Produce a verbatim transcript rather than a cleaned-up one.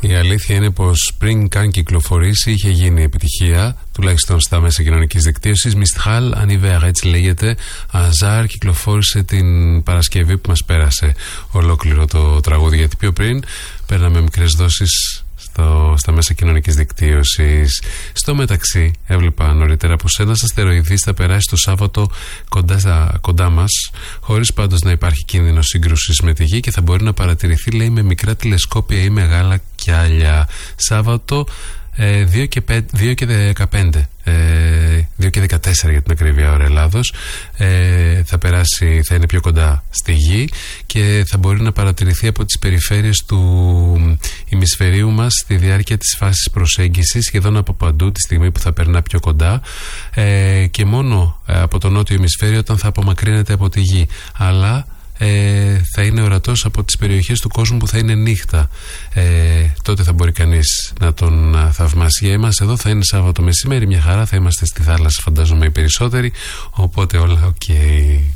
Η αλήθεια είναι πως πριν καν κυκλοφορήσει είχε γίνει επιτυχία, τουλάχιστον στα μέσα κοινωνικής δικτύωσης. Mistral Anniversaire, έτσι λέγεται. Αζάρ κυκλοφόρησε την Παρασκευή που μας πέρασε ολόκληρο το τραγούδι, γιατί πιο πριν παίρναμε μικρές δόσεις στο, στα μέσα κοινωνικής δικτύωσης. Στο μεταξύ, έβλεπα νωρίτερα πως ένας αστεροειδής θα περάσει το Σάββατο κοντά, κοντά μας, χωρίς πάντως να υπάρχει κίνδυνος σύγκρουσης με τη Γη, και θα μπορεί να παρατηρηθεί, λέει, με μικρά τηλεσκόπια ή μεγάλα κιάλια. Σάββατο ε, δύο και δεκαπέντε, ε, δύο και δεκατέσσερα για την ακρίβεια ώρα Ελλάδος, ε, θα περάσει, θα είναι πιο κοντά στη Γη και θα μπορεί να παρατηρηθεί από τις περιφέρειες του ημισφαιρίου μας στη διάρκεια της φάσης προσέγγισης, σχεδόν από παντού τη στιγμή που θα περνά πιο κοντά, ε, και μόνο ε, από το νότιο ημισφαίριο όταν θα απομακρύνεται από τη Γη, αλλά Ε, θα είναι ορατός από τις περιοχές του κόσμου που θα είναι νύχτα. Ε, τότε θα μπορεί κανείς να τον θαυμάσει. Για εμάς εδώ θα είναι Σάββατο μεσημέρι, μια χαρά, θα είμαστε στη θάλασσα, φαντάζομαι οι περισσότεροι, οπότε όλα οκ. Okay.